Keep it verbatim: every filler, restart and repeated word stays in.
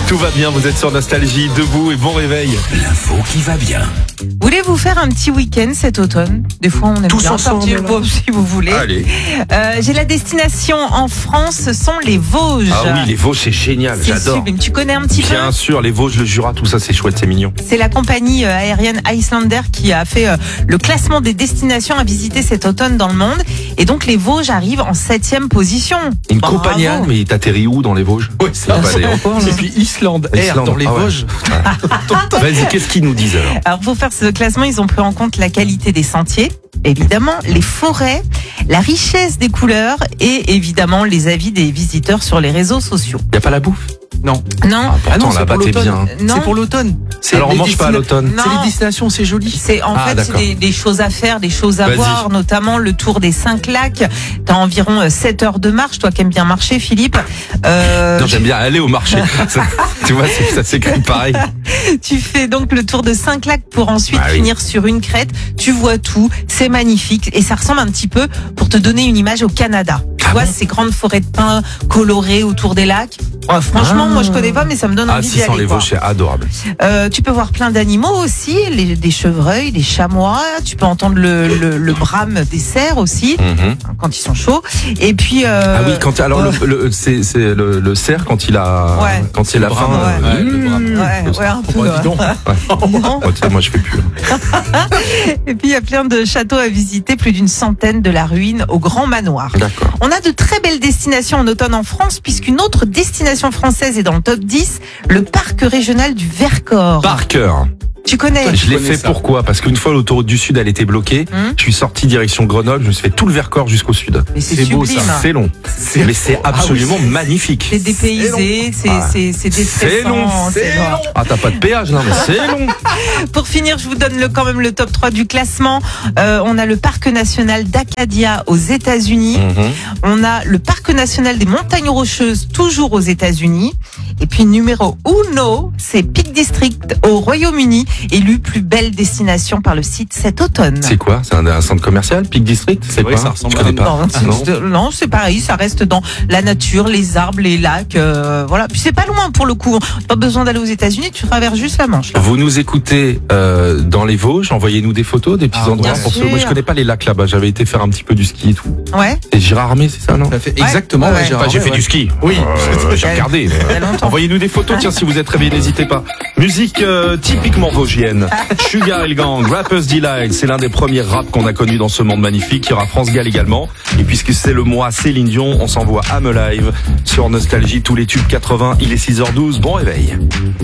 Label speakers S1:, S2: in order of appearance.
S1: Tout va bien, vous êtes sur Nostalgie, debout et bon réveil.
S2: L'info qui va bien.
S3: Voulez-vous faire un petit week-end cet automne? Des fois, on aime
S1: Tous
S3: bien
S1: ensemble,
S3: sortir,
S1: là.
S3: bon, si vous voulez.
S1: Allez.
S3: Euh, j'ai la destination en France, ce sont les Vosges.
S1: Ah oui, les Vosges, c'est génial,
S3: C'est
S1: j'adore.
S3: sublime. Tu connais un petit
S1: Bien
S3: peu?
S1: sûr, les Vosges, le Jura, tout ça, c'est chouette, c'est mignon.
S3: C'est la compagnie euh, aérienne Icelandair qui a fait euh, le classement des destinations à visiter cet automne dans le monde. Et donc, les Vosges arrivent en septième position.
S1: Une
S3: Bravo.
S1: compagnie, mais t'atterris où dans les Vosges?
S4: Oui, c'est
S1: Ah, bah, d'ailleurs.
S4: Et puis Islande Air
S1: Islande,
S4: dans les
S1: ah ouais.
S4: Vosges.
S1: Vas-y, qu'est-ce qu'ils nous disent alors?
S3: Alors, pour faire ce classement, ils ont pris en compte la qualité des sentiers, évidemment, les forêts, la richesse des couleurs et évidemment les avis des visiteurs sur les réseaux sociaux.
S1: Y a pas la bouffe?
S4: Non.
S3: Non,
S1: Ah, pourtant,
S4: c'est
S1: là-bas,
S4: pour
S1: t'es
S4: l'automne.
S1: bien.
S3: non.
S4: C'est pour l'automne. C'est
S1: Alors, on
S4: les
S1: mange pas à
S4: destina-
S1: l'automne.
S3: Non.
S4: C'est les destinations, c'est joli.
S3: C'est en
S1: Ah,
S3: fait c'est
S1: d'accord.
S3: des, des choses à faire, des choses à
S1: Vas-y.
S3: voir, notamment le tour des cinq lacs. T'as environ euh, sept heures de marche, toi qui aimes bien marcher, Philippe. Euh,
S1: Non, j'aime bien aller au marché. Ça, tu vois, c'est- ça s'écrit pareil.
S3: tu fais donc le tour de cinq lacs pour ensuite
S1: Ah oui.
S3: finir sur une crête. Tu vois tout, c'est magnifique et ça ressemble un petit peu, pour te donner une image, au Canada. Tu
S1: Ah
S3: vois
S1: bon
S3: ces grandes forêts de pins colorées autour des lacs. Ouais, franchement,
S1: Ah.
S3: moi je connais pas, mais ça me donne
S1: Ah,
S3: envie
S1: si,
S3: d'y
S1: sans
S3: aller.
S1: les
S3: quoi.
S1: Vosges, c'est adorable.
S3: Euh, tu peux voir plein d'animaux aussi, les, des chevreuils, des chamois. Tu peux entendre le, le, le brame des cerfs aussi,
S1: Mhm.
S3: quand ils sont chauds. Et puis. Euh,
S1: Ah oui, quand alors le, le- c'est c'est le, le cerf quand il a
S3: Ouais.
S1: quand il a
S4: le
S1: faim.
S4: brame,
S1: euh,
S4: ouais, le brame.
S3: Ouais, ouais, un peu.
S4: Ouais, dis donc.
S3: Non.
S1: Ouais, tu sais, moi je fais plus.
S3: Et puis il y a plein de châteaux à visiter, plus d'une centaine de la ruine au Grand Manoir.
S1: D'accord.
S3: On a de très belles destinations en automne en France, puisqu'une autre destination française est dans le top dix, le parc régional du Vercors.
S1: Par cœur.
S3: Tu connais?
S1: Je l'ai
S4: connais
S1: fait
S4: ça.
S1: pourquoi? Parce qu'une fois l'autoroute du Sud elle était bloquée,
S3: Hum.
S1: je suis sorti direction Grenoble, je me suis fait tout le Vercors jusqu'au Sud.
S3: Mais c'est
S4: C'est beau,
S3: sublime.
S4: ça.
S1: C'est long, mais c'est absolument magnifique.
S3: C'est dépaysé, c'est
S1: Ah.
S3: c'est c'est
S1: C'est
S3: déstressant.
S1: long, c'est long. Ah t'as pas de péage non mais c'est long.
S3: Pour finir, je vous donne le, quand même le top trois du classement. Euh, on a le parc national d'Acadia aux États-Unis.
S1: Mhm.
S3: On a le parc national des Montagnes Rocheuses, toujours aux États-Unis. Et puis numéro uno, c'est Peak District au Royaume-Uni, élu plus belle destination par le site cet automne.
S1: C'est quoi? C'est un, un centre commercial, Peak District? C'est
S4: vrai
S1: quoi?
S4: que ça ressemble
S1: Je
S4: à
S1: connais
S4: un-
S1: pas.
S3: Non, c'est-
S1: Non.
S3: c'est- non, c'est pareil, ça reste dans la nature, les arbres, les lacs, euh, voilà. Puis c'est pas loin pour le coup. Pas besoin d'aller aux États-Unis, tu traverses juste la Manche. Là.
S1: Vous nous écoutez euh, dans les Vosges, envoyez-nous des photos, des petits
S4: Ah,
S1: endroits
S3: bien
S1: pour ceux.
S3: sûr.
S1: Moi je connais pas les lacs là-bas, j'avais été faire un petit peu du ski et tout.
S3: Ouais.
S1: Et Gérard Armé, c'est ça non?
S4: Ça fait exactement.
S3: Ouais,
S4: ouais,
S3: ouais.
S4: Gérard
S1: Enfin, j'ai
S4: Armé,
S1: fait
S4: ouais.
S1: du ski.
S4: Oui.
S1: Euh, j'ai regardé.
S3: Il y a longtemps.
S1: Envoyez-nous des photos, tiens, si vous êtes réveillés, n'hésitez pas. Musique euh, typiquement vosgienne. Sugar et le Gang, Rapper's Delight, c'est l'un des premiers raps qu'on a connu dans ce monde magnifique. Il y aura France Gall également. Et puisque c'est le mois Céline Dion, on s'envoie I'm Alive sur Nostalgie, tous les tubes quatre-vingts. Il est six heures douze, bon réveil.